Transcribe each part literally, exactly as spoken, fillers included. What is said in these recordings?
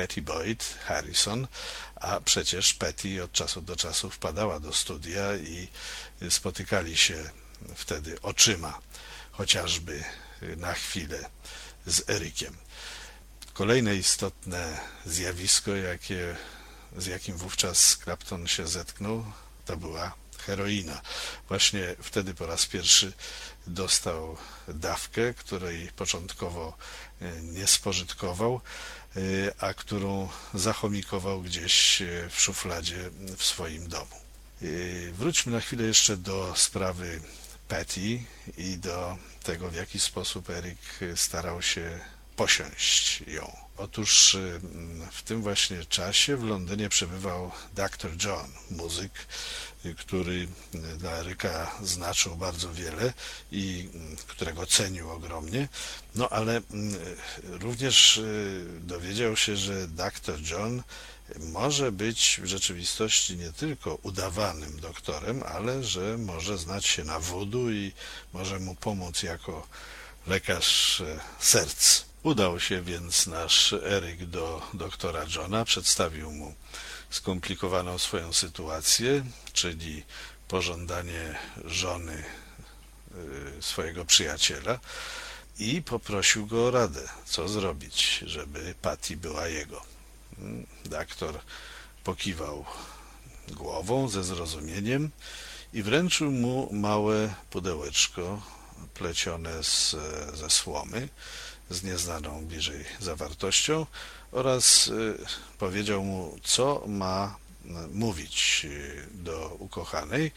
Pattie Boyd Harrison, a przecież Pattie od czasu do czasu wpadała do studia i spotykali się wtedy oczyma, chociażby na chwilę z Ericiem. Kolejne istotne zjawisko, jakie, z jakim wówczas Clapton się zetknął, to była heroina. Właśnie wtedy po raz pierwszy dostał dawkę, której początkowo nie spożytkował, a którą zachomikował gdzieś w szufladzie w swoim domu. Wróćmy na chwilę jeszcze do sprawy Pattie i do tego, w jaki sposób Eric starał się posiąść ją. Otóż w tym właśnie czasie w Londynie przebywał doktor John, muzyk, który dla Eryka znaczył bardzo wiele i którego cenił ogromnie, no ale również dowiedział się, że doktor John może być w rzeczywistości nie tylko udawanym doktorem, ale że może znać się na voodoo i może mu pomóc jako lekarz serc. Udał się więc nasz Eryk do doktora Johna, przedstawił mu skomplikowaną swoją sytuację, czyli pożądanie żony swojego przyjaciela i poprosił go o radę, co zrobić, żeby Pattie była jego. Doktor pokiwał głową ze zrozumieniem i wręczył mu małe pudełeczko plecione z, ze słomy, z nieznaną bliżej zawartością oraz powiedział mu, co ma mówić do ukochanej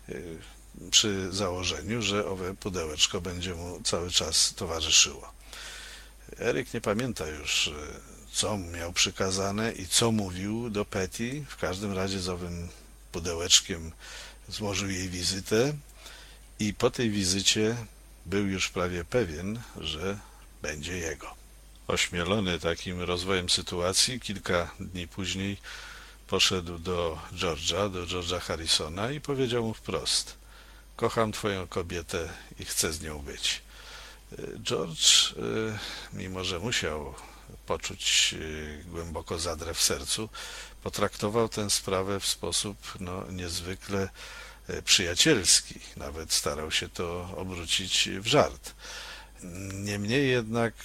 przy założeniu, że owe pudełeczko będzie mu cały czas towarzyszyło. Eryk nie pamięta już, co miał przykazane i co mówił do Pattie. W każdym razie z owym pudełeczkiem złożył jej wizytę i po tej wizycie był już prawie pewien, że będzie jego. Ośmielony takim rozwojem sytuacji, kilka dni później poszedł do George'a, do George'a Harrisona i powiedział mu wprost: kocham twoją kobietę i chcę z nią być. George, mimo że musiał poczuć głęboko zadrę w sercu, potraktował tę sprawę w sposób no, niezwykle przyjacielski. Nawet starał się to obrócić w żart. Niemniej jednak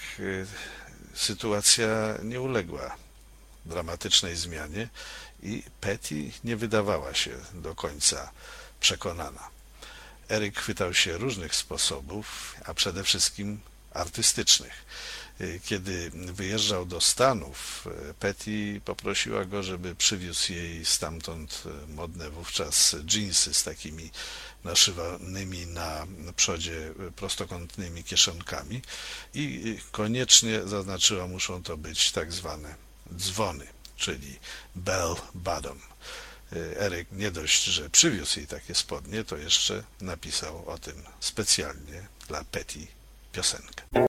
sytuacja nie uległa dramatycznej zmianie i Pattie nie wydawała się do końca przekonana. Eryk chwytał się różnych sposobów, a przede wszystkim artystycznych. Kiedy wyjeżdżał do Stanów, Pattie poprosiła go, żeby przywiózł jej stamtąd modne wówczas dżinsy z takimi naszywanymi na przodzie prostokątnymi kieszonkami i koniecznie zaznaczyła, muszą to być tak zwane dzwony, czyli bell bottom. Eryk nie dość, że przywiózł jej takie spodnie, to jeszcze napisał o tym specjalnie dla Pattie piosenkę.